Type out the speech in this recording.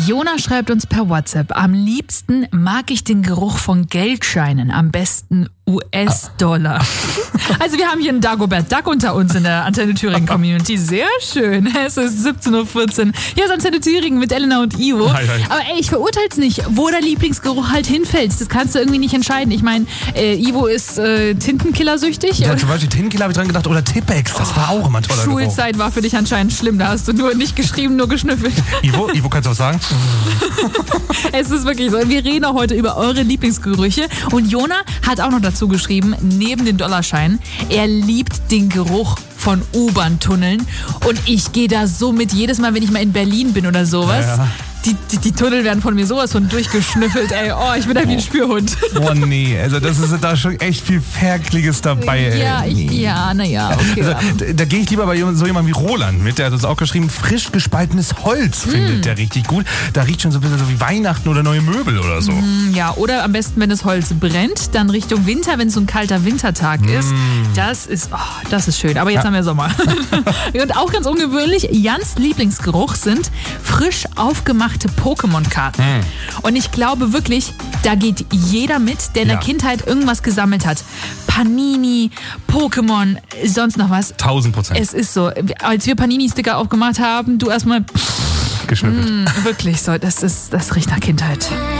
Jona schreibt uns per WhatsApp, am liebsten mag ich den Geruch von Geldscheinen, am besten US-Dollar. Also wir haben hier einen Dagobert Duck unter uns in der Antenne Thüringen Community. Sehr schön. Es ist 17.14 Uhr. Hier ist Antenne Thüringen mit Elena und Ivo. Hi. Aber ey, ich verurteil's nicht, wo der Lieblingsgeruch halt hinfällt. Das kannst du irgendwie nicht entscheiden. Ich meine, Ivo ist Tintenkillersüchtig. Ja, zum Beispiel Tintenkiller habe ich dran gedacht oder Tippex. Das war auch immer ein toller Geruch. Schulzeit war für dich anscheinend schlimm. Da hast du nur nicht geschrieben, nur geschnüffelt. Ivo, kannst du was sagen? Es ist wirklich so. Wir reden auch heute über eure Lieblingsgerüche. Und Jona hat auch noch dazu geschrieben, neben den Dollarscheinen, er liebt den Geruch von U-Bahn-Tunneln. Und ich gehe da so mit, jedes Mal, wenn ich mal in Berlin bin oder sowas. Ja. Die Tunnel werden von mir sowas von durchgeschnüffelt, ey. Oh, ich bin da wie ein Spürhund. Oh nee, also das ist da schon echt viel Ferkliges dabei. Naja, okay. Also, da gehe ich lieber bei so jemandem wie Roland mit, der hat uns auch geschrieben, frisch gespaltenes Holz findet der richtig gut. Da riecht schon so ein bisschen so wie Weihnachten oder neue Möbel oder so. Ja, oder am besten, wenn das Holz brennt, dann Richtung Winter, wenn es so ein kalter Wintertag ist. Das ist schön. Aber jetzt haben wir Sommer. Und auch ganz ungewöhnlich, Jans Lieblingsgeruch sind frisch aufgemachte Pokémon-Karten. Und ich glaube wirklich, da geht jeder mit, der in der Kindheit irgendwas gesammelt hat. Panini, Pokémon, sonst noch was. 1000%. Es ist so. Als wir Panini-Sticker aufgemacht haben, du erstmal geschnüffelt. Wirklich so. Das riecht nach Kindheit.